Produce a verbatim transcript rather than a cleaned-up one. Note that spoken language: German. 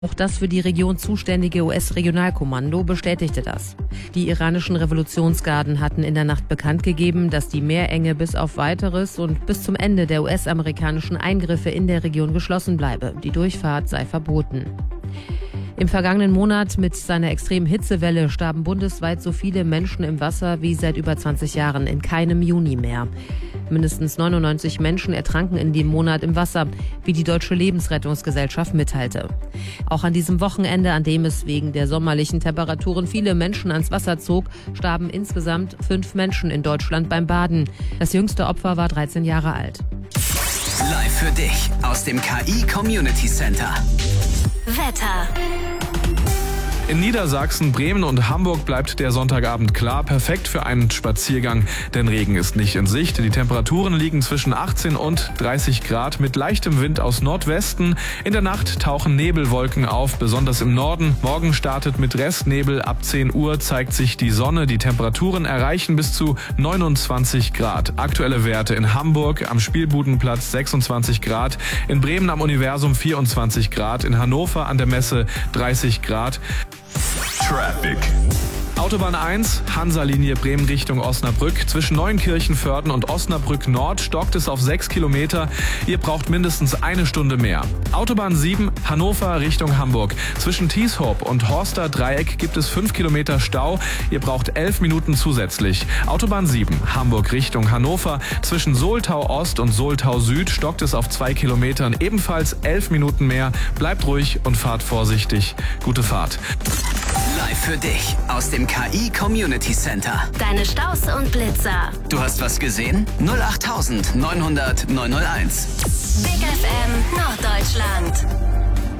Auch das für die Region zuständige U S-Regionalkommando bestätigte das. Die iranischen Revolutionsgarden hatten in der Nacht bekannt gegeben, dass die Meerenge bis auf Weiteres und bis zum Ende der U S-amerikanischen Eingriffe in der Region geschlossen bleibe. Die Durchfahrt sei verboten. Im vergangenen Monat mit seiner extremen Hitzewelle starben bundesweit so viele Menschen im Wasser wie seit über zwanzig Jahren in keinem Juni mehr. Mindestens neunundneunzig Menschen ertranken in dem Monat im Wasser, wie die Deutsche Lebensrettungsgesellschaft mitteilte. Auch an diesem Wochenende, an dem es wegen der sommerlichen Temperaturen viele Menschen ans Wasser zog, starben insgesamt fünf Menschen in Deutschland beim Baden. Das jüngste Opfer war dreizehn Jahre alt. Live für dich aus dem K I Community Center. Wetter. In Niedersachsen, Bremen und Hamburg bleibt der Sonntagabend klar, perfekt für einen Spaziergang, denn Regen ist nicht in Sicht. Die Temperaturen liegen zwischen achtzehn und dreißig Grad mit leichtem Wind aus Nordwesten. In der Nacht tauchen Nebelwolken auf, besonders im Norden. Morgen startet mit Restnebel. Ab zehn Uhr zeigt sich die Sonne. Die Temperaturen erreichen bis zu neunundzwanzig Grad. Aktuelle Werte in Hamburg am Spielbudenplatz sechsundzwanzig Grad, in Bremen am Universum vierundzwanzig Grad, in Hannover an der Messe dreißig Grad. Traffic. Autobahn eins, Hansa-Linie Bremen Richtung Osnabrück. Zwischen Neunkirchen-Vörden und Osnabrück Nord stockt es auf sechs Kilometer. Ihr braucht mindestens eine Stunde mehr. Autobahn sieben, Hannover Richtung Hamburg. Zwischen Tieshoop und Horster Dreieck gibt es fünf Kilometer Stau. Ihr braucht elf Minuten zusätzlich. Autobahn sieben, Hamburg Richtung Hannover. Zwischen Soltau Ost und Soltau Süd stockt es auf zwei Kilometern. Ebenfalls elf Minuten mehr. Bleibt ruhig und fahrt vorsichtig. Gute Fahrt. Live für dich aus dem K I Community Center. Deine Staus und Blitzer. Du hast was gesehen? null acht neunhundert neunhundert neunhunderteins. Big F M Norddeutschland.